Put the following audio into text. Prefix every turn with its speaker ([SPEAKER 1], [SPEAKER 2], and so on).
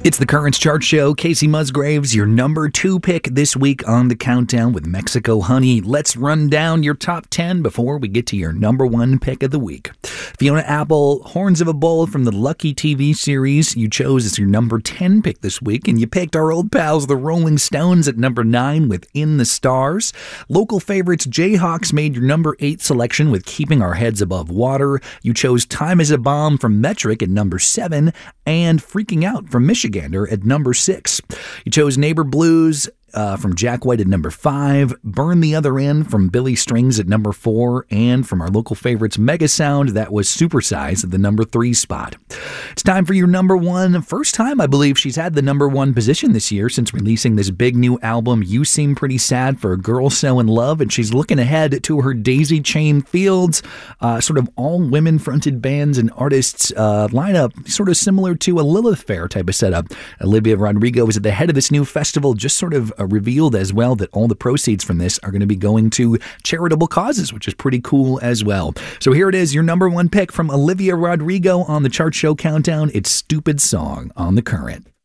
[SPEAKER 1] It's the Currents Chart Show. Casey Musgraves, your number 2 pick this week on the countdown with Mexico Honey. Let's run down your top 10 before we get to your number 1 pick of the week. Fiona Apple, Horns of a Bull from the Lucky TV series, you chose as your number 10 pick this week, and you picked our old pals, the Rolling Stones, at number 9 with In the Stars. Local favorites, Jayhawks, made your number 8 selection with Keeping Our Heads Above Water. You chose Time is a Bomb from Metric at number 7, and Freaking Out from Michigander at number 6. You chose Neighbor Blues from Jack White at number 5, Burn the Other End from Billy Strings at number 4, and from our local favorites Mega Sound, that was Supersize at the number 3 spot. It's time for your number 1. First time, I believe, she's had the number 1 position this year since releasing this big new album, You Seem Pretty Sad for a Girl So in Love, and she's looking ahead to her Daisy Chain Fields, sort of all women-fronted bands and artists lineup, sort of similar to a Lilith Fair type of setup. Olivia Rodrigo is at the head of this new festival, just sort of revealed as well that all the proceeds from this are going to be going to charitable causes, which is pretty cool as well. So here it is, your number 1 pick from Olivia Rodrigo on the Chart Show Countdown. It's Stupid Song on The Current.